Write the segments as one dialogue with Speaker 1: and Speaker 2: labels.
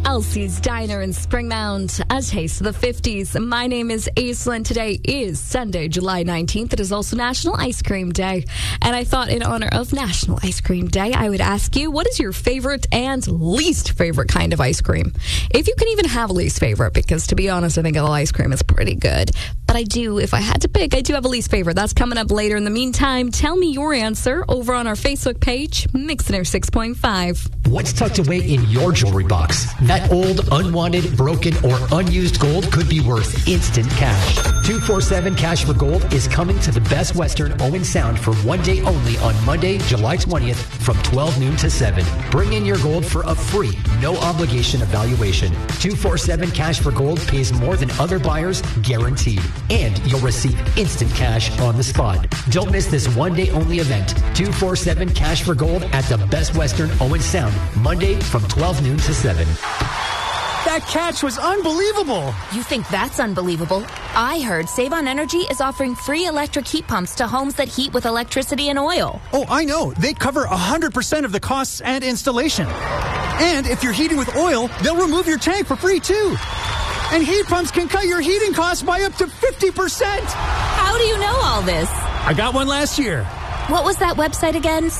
Speaker 1: Elsie's Diner in Springmount, a taste of the 50s. My name is Aislinn. Today is Sunday, July 19th. It is also National Ice Cream Day. And I thought in honor of National Ice Cream Day, I would ask you, what is your favorite and least favorite kind of ice cream? If you can even have a least favorite, because to be honest, I think all ice cream is pretty good. But if I had to pick, I do have a least favorite. That's coming up later. In the meantime, tell me your answer over on our Facebook page, Mixner 6.5.
Speaker 2: What's tucked away in your jewelry box? That old, unwanted, broken, or unused gold could be worth instant cash. 247 Cash for Gold is coming to the Best Western Owen Sound for one day only on Monday, July 20th from 12 noon to 7. Bring in your gold for a free, no obligation evaluation. 247 Cash for Gold pays more than other buyers, guaranteed. And you'll receive instant cash on the spot. Don't miss this one day only event. 247 Cash for Gold at the Best Western Owen Sound, Monday from 12 noon to 7.
Speaker 3: That catch was unbelievable.
Speaker 4: You think that's unbelievable? I heard Save on Energy is offering free electric heat pumps to homes that heat with electricity and oil.
Speaker 3: Oh, I know. They cover 100% of the costs and installation. And if you're heating with oil, they'll remove your tank for free, too. And heat pumps can cut your heating costs by up to 50%.
Speaker 4: How do you know all this?
Speaker 3: I got one last year.
Speaker 4: What was that website again?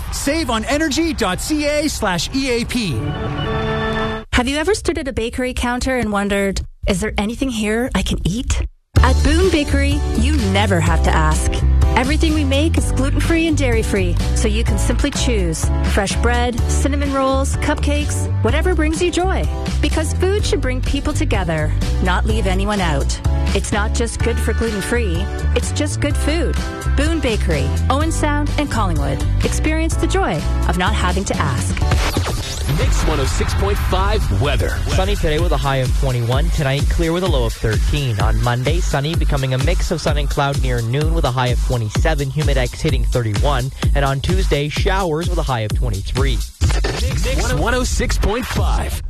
Speaker 3: SaveOnEnergy.ca/EAP.
Speaker 5: Have you ever stood at a bakery counter and wondered, is there anything here I can eat? At Boone Bakery, you never have to ask. Everything we make is gluten-free and dairy-free, so you can simply choose fresh bread, cinnamon rolls, cupcakes, whatever brings you joy. Because food should bring people together, not leave anyone out. It's not just good for gluten-free, it's just good food. Boone Bakery, Owen Sound, and Collingwood. Experience the joy of not having to ask.
Speaker 6: Mix 106.5 weather.
Speaker 7: Sunny today with a high of 21. Tonight, clear with a low of 13. On Monday, sunny, becoming a mix of sun and cloud near noon with a high of 27. Humidex hitting 31. And on Tuesday, showers with a high of 23.
Speaker 6: Mix 106.5.